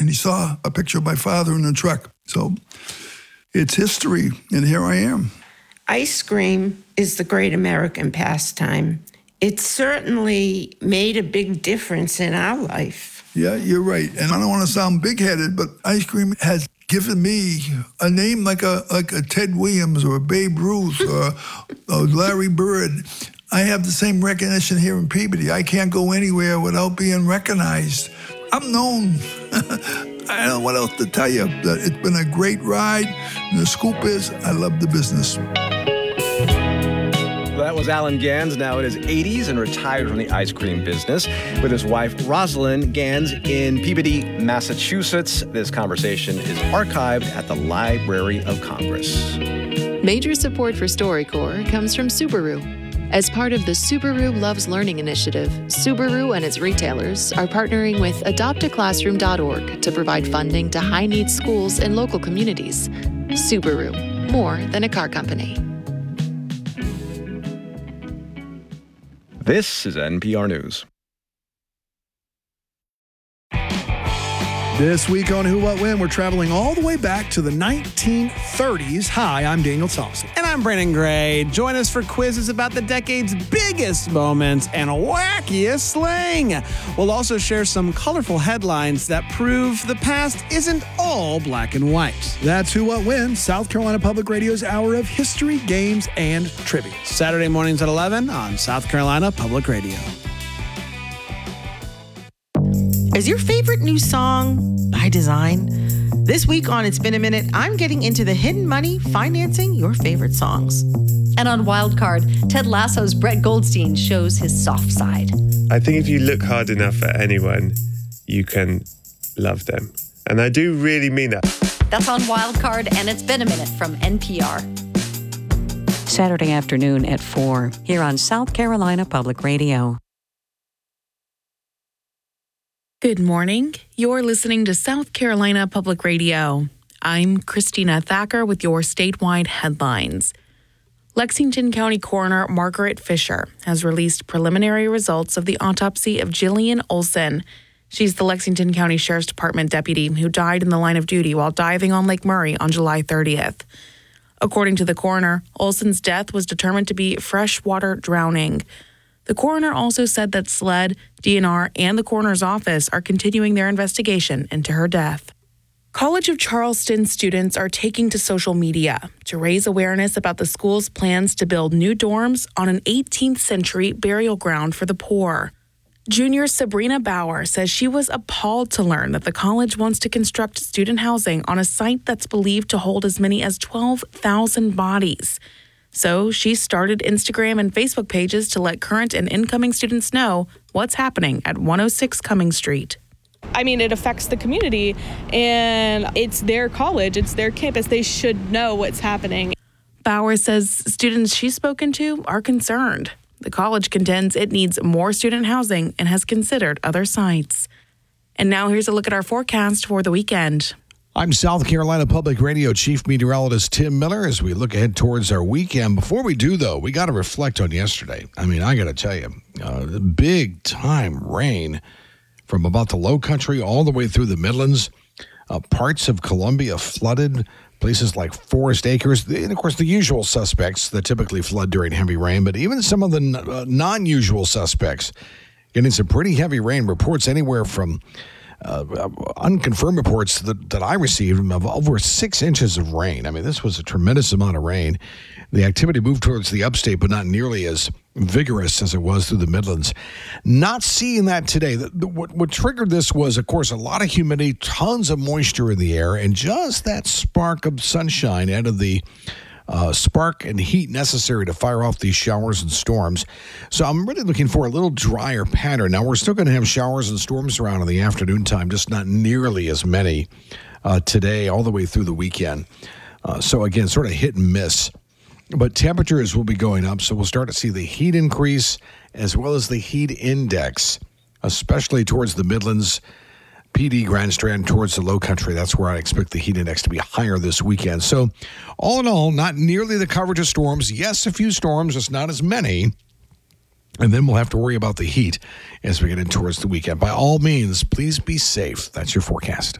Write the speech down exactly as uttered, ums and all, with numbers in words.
and he saw a picture of my father in the truck. So it's history, and here I am. Ice cream is the great American pastime. It certainly made a big difference in our life. Yeah, you're right. And I don't want to sound big-headed, but ice cream has given me a name like a like a Ted Williams or a Babe Ruth or, or Larry Bird. I have the same recognition here in Peabody. I can't go anywhere without being recognized. I'm known. I don't know what else to tell you. It's been a great ride. And the scoop is, I love the business. That was Alan Gans, now in his eighties and retired from the ice cream business, with his wife Rosalind Gans in Peabody, Massachusetts. This conversation is archived at the Library of Congress. Major support for StoryCorps comes from Subaru. As part of the Subaru Loves Learning initiative, Subaru and its retailers are partnering with adopt a classroom dot org to provide funding to high-needs schools in local communities. Subaru, more than a car company. This is N P R News. This week on Who, What, When, we're traveling all the way back to the nineteen thirties. Hi, I'm Daniel Thompson. And I'm Brandon Gray. Join us for quizzes about the decade's biggest moments and wackiest slang. We'll also share some colorful headlines that prove the past isn't all black and white. That's Who, What, When, South Carolina Public Radio's hour of history, games, and trivia. Saturday mornings at eleven on South Carolina Public Radio. Is your favorite new song by design? This week on It's Been a Minute, I'm getting into the hidden money financing your favorite songs. And on Wildcard, Ted Lasso's Brett Goldstein shows his soft side. I think if you look hard enough at anyone, you can love them. And I do really mean that. That's on Wildcard, and It's Been a Minute from N P R. Saturday afternoon at four, here on South Carolina Public Radio. Good morning. You're listening to South Carolina Public Radio. I'm Christina Thacker with your statewide headlines. Lexington County Coroner Margaret Fisher has released preliminary results of the autopsy of Jillian Olson. She's the Lexington County Sheriff's Department deputy who died in the line of duty while diving on Lake Murray on July thirtieth. According to the coroner, Olson's death was determined to be freshwater drowning. The coroner also said that SLED, D N R, and the coroner's office are continuing their investigation into her death. College of Charleston students are taking to social media to raise awareness about the school's plans to build new dorms on an eighteenth century burial ground for the poor. Junior Sabrina Bauer says she was appalled to learn that the college wants to construct student housing on a site that's believed to hold as many as twelve thousand bodies. So she started Instagram and Facebook pages to let current and incoming students know what's happening at one oh six Cumming Street. I mean, it affects the community, and it's their college, it's their campus. They should know what's happening. Bauer says students she's spoken to are concerned. The college contends it needs more student housing and has considered other sites. And now here's a look at our forecast for the weekend. I'm South Carolina Public Radio Chief Meteorologist Tim Miller as we look ahead towards our weekend. Before we do, though, we got to reflect on yesterday. I mean, I got to tell you, uh, big time rain from about the low country all the way through the Midlands. Uh, parts of Columbia flooded, places like Forest Acres, and of course the usual suspects that typically flood during heavy rain, but even some of the uh, non-usual suspects getting some pretty heavy rain. Reports anywhere from Uh, unconfirmed reports that, that I received of over six inches of rain. I mean, this was a tremendous amount of rain. The activity moved towards the upstate, but not nearly as vigorous as it was through the Midlands. Not seeing that today. The, the, what, what triggered this was, of course, a lot of humidity, tons of moisture in the air, and just that spark of sunshine out of the Uh, spark and heat necessary to fire off these showers and storms. So I'm really looking for a little drier pattern. Now, we're still going to have showers and storms around in the afternoon time, just not nearly as many uh, today all the way through the weekend. Uh, so, again, sort of hit and miss. But temperatures will be going up, so we'll start to see the heat increase as well as the heat index, especially towards the Midlands, P D, Grand Strand, towards the low country. That's where I expect the heat index to be higher this weekend. So all in all, not nearly the coverage of storms. Yes, a few storms, just not as many. And then we'll have to worry about the heat as we get in towards the weekend. By all means, please be safe. That's your forecast.